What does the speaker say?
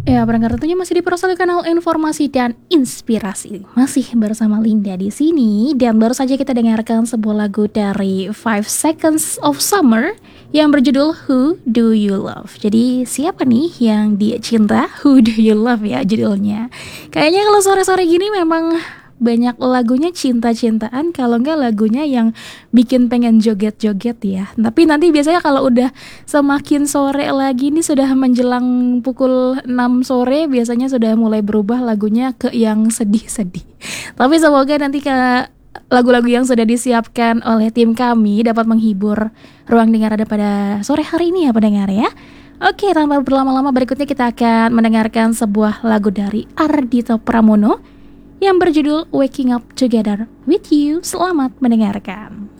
Ya, pendengar tentunya masih di Proses Kanal Informasi dan Inspirasi. Masih bersama Linda di sini dan baru saja kita dengarkan sebuah lagu dari 5 Seconds of Summer yang berjudul Who Do You Love. Jadi siapa nih yang dia cinta? Who Do You Love ya judulnya. Kayaknya kalau sore-sore gini memang banyak lagunya cinta-cintaan, kalau enggak lagunya yang bikin pengen joget-joget ya. Tapi nanti biasanya kalau udah semakin sore lagi nih, sudah menjelang pukul 6 sore, biasanya sudah mulai berubah lagunya ke yang sedih-sedih. Tapi semoga nanti lagu-lagu yang sudah disiapkan oleh tim kami dapat menghibur ruang dengar Anda pada sore hari ini ya pendengar ya. Oke, tanpa berlama-lama berikutnya kita akan mendengarkan sebuah lagu dari Ardhito Pramono yang berjudul Waking Up Together With You. Selamat mendengarkan.